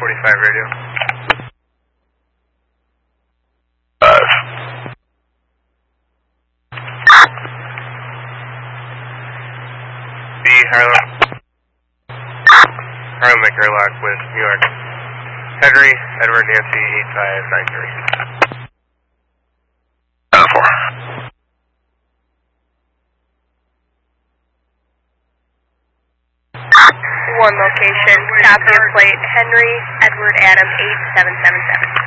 45 radio. B, Harlem make airlock with New York. Henry, Edward, Nancy, 8593. 1 location, copy of plate, Henry, Edward, Adam, 8777.